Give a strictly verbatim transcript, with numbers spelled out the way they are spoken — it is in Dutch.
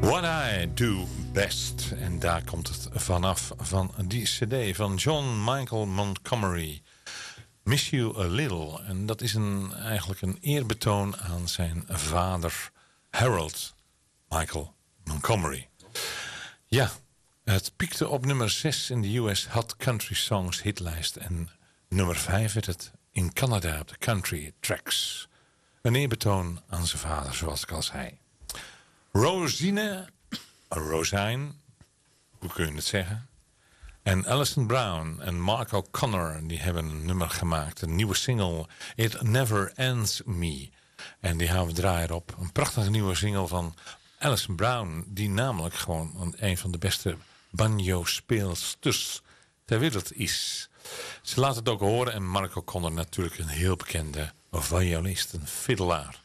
What I Do Best. En daar komt het vanaf van die cd van John Michael Montgomery. Miss You A Little. En dat is een, eigenlijk een eerbetoon aan zijn vader Harold Michael Montgomery. Ja, het piekte op nummer zes in de U S Hot Country Songs hitlijst. En nummer vijf werd het in Canada op de Country Tracks. Een eerbetoon aan zijn vader, zoals ik al zei. Rosine, Rosine, hoe kun je het zeggen? En Alison Brown en Mark O'Connor, die hebben een nummer gemaakt. Een nieuwe single, It Never Ends Me. En die gaan we draaien op. Een prachtige nieuwe single van Alison Brown, die namelijk gewoon een van de beste banjo-speelsters ter wereld is. Ze laat het ook horen en Mark O'Connor natuurlijk een heel bekende violist, een fiddelaar.